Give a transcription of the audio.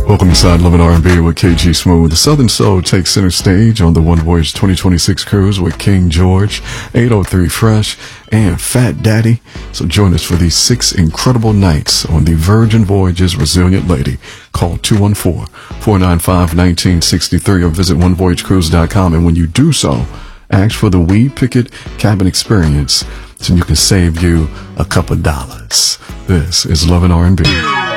Welcome inside Love and R&B with KG Smooth. The Southern Soul takes center stage on the One Voyage 2026 cruise with King George, 803 Fresh, and Fat Daddy. So join us for these 6 incredible nights on the Virgin Voyages Resilient Lady. Call 214-495-1963 or visit onevoyagecruise.com. And when you do so, ask for the Weed Picket Cabin Experience so you can save you a couple dollars. This is Love and R&B.